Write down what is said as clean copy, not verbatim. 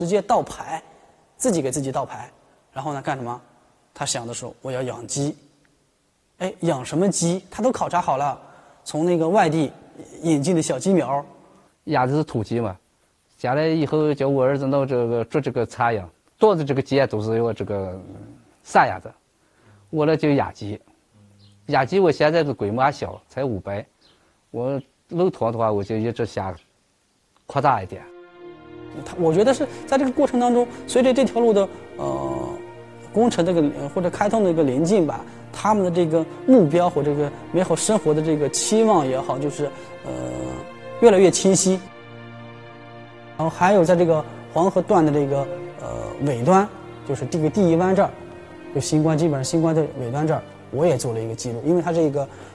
直接倒牌，自己给自己倒牌，然后呢干什么？他想的是我要养鸡，哎，养什么鸡？他都考察好了，从那个外地引进的小鸡苗。 鸭子是土鸡嘛，下来以后叫我儿子弄这个做这个插秧，做的这个鸡啊都是有这个傻鸭子，我呢就养鸡。养鸡我现在是规模还小，才500，我弄脱的话我就一直想扩大一点。 我觉得是在这个过程当中，随着这条路的工程这个或者开通的一个临近吧，他们的这个目标或这个美好生活的这个期望也好，就是越来越清晰。然后还有在这个黄河段的这个尾端，就是这个第1湾这儿，就基本上新关的尾端这儿，我也做了一个记录，因为它这个